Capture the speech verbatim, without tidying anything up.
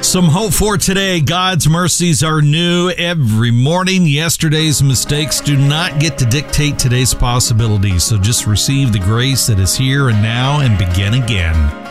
Some hope for today. God's mercies are new every morning. Yesterday's mistakes do not get to dictate today's possibilities. So just receive the grace that is here and now and begin again.